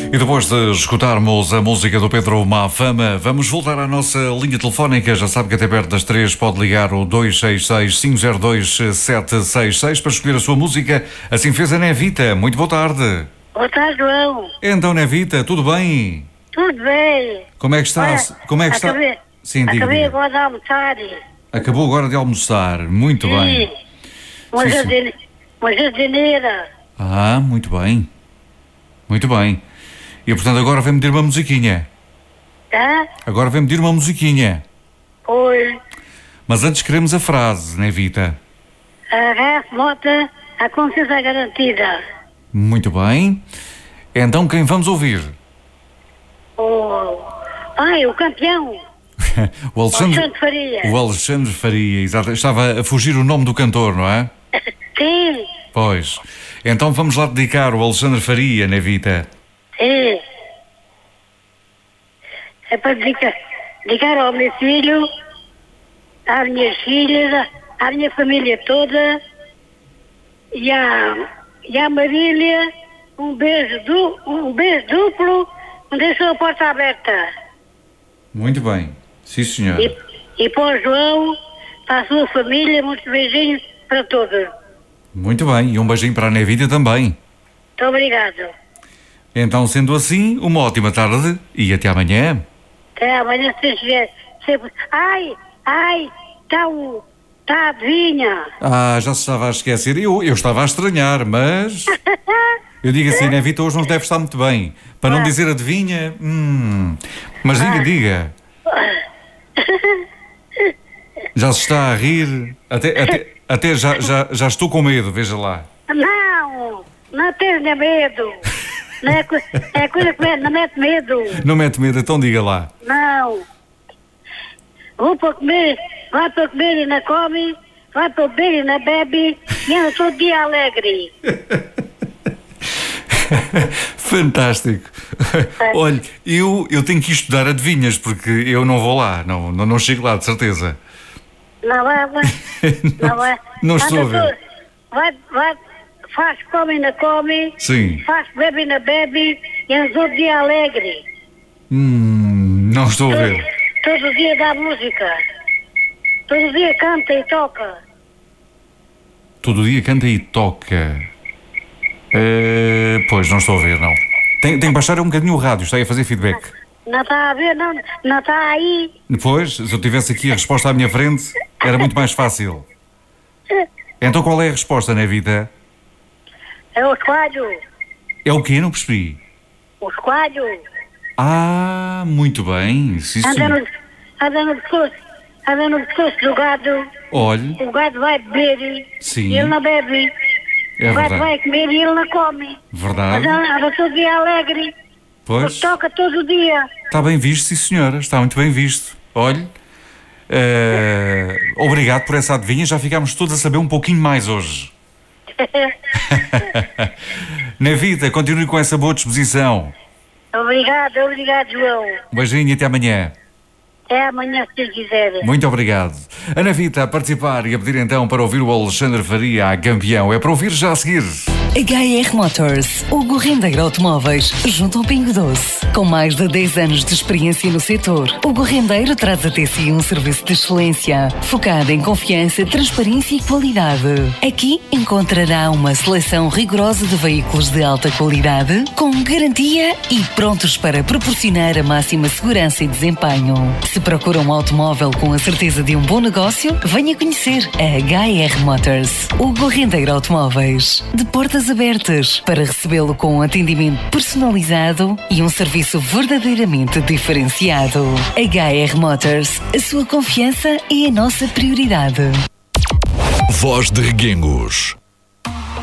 E depois de escutarmos a música do Pedro Mafama, vamos voltar à nossa linha telefónica. Já sabe que até perto das 3 pode ligar o 266-502-766 para escolher a sua música. Assim fez a Nevita. Muito boa tarde. Boa tarde, João. Então, Nevita, tudo bem? Tudo bem. Como é que está? Olha, Como é que acabei, está? Sim, diga, acabei diga. agora de almoçar. Acabou agora de almoçar. Muito bem. Uma Sim, sim. jardineira. Ah, muito bem. Muito bem. E portanto agora vem-me pedir uma musiquinha. Tá? Agora vem-me pedir uma musiquinha. Oi. Mas antes queremos a frase, Nevita. A Rafa Mota, a consciência garantida. Muito bem. Então quem vamos ouvir? O campeão. O Alexandre Faria. O Alexandre Faria, exato. Estava a fugir o nome do cantor, não é? Sim. Pois. Então vamos lá dedicar o Alexandre Faria, Nevita. Sim. É para dedicar ao meu filho, às minhas filhas, à minha família toda e à Marília, um beijo duplo, me deixou a porta aberta. Muito bem. Sim, senhor. E para o João, para a sua família, muitos beijinhos para todos. Muito bem. E um beijinho para a Nevita também. Muito obrigado. Então, sendo assim, uma ótima tarde e até amanhã. Até amanhã, se estiver sempre... Ai, está a adivinha. Ah, já se estava a esquecer. Eu estava a estranhar, mas... Eu digo assim, Nevita, hoje não deve estar muito bem. Para não dizer adivinha... Mas diga. Já se está a rir. Até já estou com medo, veja lá. Não tenha medo. Não é coisa que não mete medo. Não mete medo, então diga lá. Não. Vou para comer, vai para comer e não come, vai para beber e não bebe, e anda todo dia alegre. Fantástico. Olha, eu tenho que estudar adivinhas, porque eu não vou lá, não chego lá, de certeza. Não vai. Não estou a ver. Vai, faz come e não come, Sim. faz bebe e não bebe, e anda todo dia alegre. Não estou a ver. Todo dia dá música. Todo dia canta e toca. Todo dia canta e toca. Pois, não estou a ver, não. Tem que baixar um bocadinho o rádio, está aí a fazer feedback. Não está a ver, não está aí. Depois, se eu tivesse aqui a resposta à minha frente, era muito mais fácil. Então qual é a resposta, Nevita? É o esquadro. É o quê? Não percebi. O esquadro. Ah, muito bem. Sim, senhor. Anda no pescoço do gado. Olhe. O gado vai beber Sim. e ele não bebe. É O gado verdade. vai comer e ele não come. Verdade. Mas anda todo dia alegre. Pois. Toca todo dia. Está bem visto, sim, senhora. Está muito bem visto. Olhe. Obrigado por essa adivinha. Já ficámos todos a saber um pouquinho mais hoje. Nevita, continue com essa boa disposição. Obrigado, João. Um beijinho e até amanhã. Até amanhã, se quiser. Muito obrigado. A Nevita a participar e a pedir então para ouvir o Alexandre Faria, a campeão. É para ouvir já a seguir. HR Motors, Hugo Rendeiro Automóveis, junto ao Pingo Doce. Com mais de 10 anos de experiência no setor, Hugo Rendeiro traz até si um serviço de excelência, focado em confiança, transparência e qualidade. Aqui encontrará uma seleção rigorosa de veículos de alta qualidade, com garantia e prontos para proporcionar a máxima segurança e desempenho. Se procura um automóvel com a certeza de um bom negócio, venha conhecer a HR Motors. Hugo Rendeiro Automóveis, de portas abertas para recebê-lo com um atendimento personalizado e um serviço verdadeiramente diferenciado. HR Motors, a sua confiança é a nossa prioridade. Voz de Reguengos.